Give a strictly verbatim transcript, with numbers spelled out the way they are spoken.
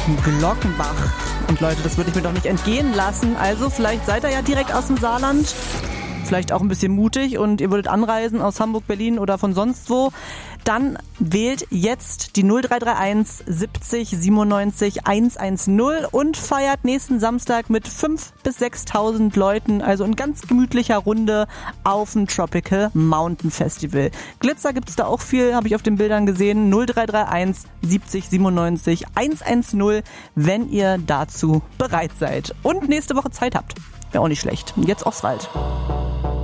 Glockenbach. Und Leute, das würde ich mir doch nicht entgehen lassen. Also vielleicht seid ihr ja direkt aus dem Saarland. Vielleicht auch ein bisschen mutig und ihr würdet anreisen aus Hamburg, Berlin oder von sonst wo. Dann wählt jetzt die null drei drei eins siebzig siebenundneunzig hundertzehn und feiert nächsten Samstag mit fünftausend bis sechstausend Leuten, also in ganz gemütlicher Runde auf dem Tropical Mountain Festival. Glitzer gibt's da auch viel, habe ich auf den Bildern gesehen. null drei drei eins siebzig siebenundneunzig hundertzehn, wenn ihr dazu bereit seid. Und nächste Woche Zeit habt. Wäre auch nicht schlecht. Jetzt Oswald.